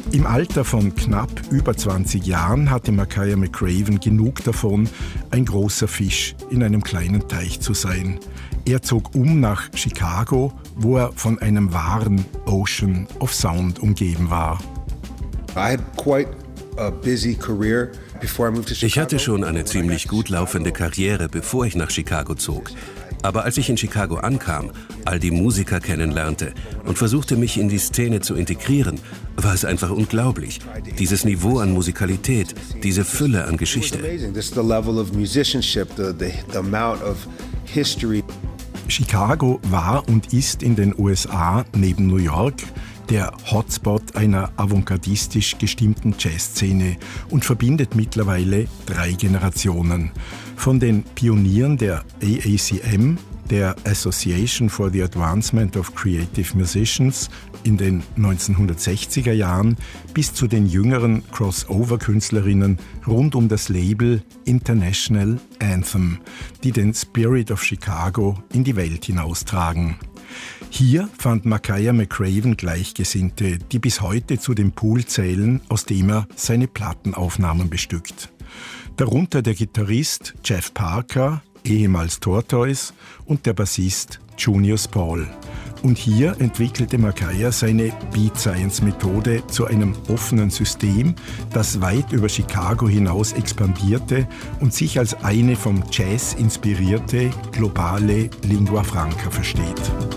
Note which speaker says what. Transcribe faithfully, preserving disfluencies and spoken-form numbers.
Speaker 1: Im Alter von knapp über zwanzig Jahren hatte Makaya McCraven genug davon, ein großer Fisch in einem kleinen Teich zu sein. Er zog um nach Chicago, wo er von einem wahren Ocean of Sound umgeben war.
Speaker 2: Ich hatte schon eine ziemlich gut laufende Karriere, bevor ich nach Chicago zog. Aber als ich in Chicago ankam, all die Musiker kennenlernte und versuchte, mich in die Szene zu integrieren, war es einfach unglaublich. Dieses Niveau an Musikalität, diese Fülle an Geschichte.
Speaker 1: Chicago war und ist in den U S A neben New York der Hotspot einer avantgardistisch gestimmten Jazzszene und verbindet mittlerweile drei Generationen. Von den Pionieren der A A C M, der Association for the Advancement of Creative Musicians, in den neunzehnhundertsechziger Jahren bis zu den jüngeren Crossover-Künstlerinnen rund um das Label International Anthem, die den Spirit of Chicago in die Welt hinaustragen. Hier fand Makaya McCraven Gleichgesinnte, die bis heute zu dem Pool zählen, aus dem er seine Plattenaufnahmen bestückt. Darunter der Gitarrist Jeff Parker, ehemals Tortoise, und der Bassist Junius Paul. Und hier entwickelte Makaya seine Beat Science Methode zu einem offenen System, das weit über Chicago hinaus expandierte und sich als eine vom Jazz inspirierte globale Lingua Franca versteht.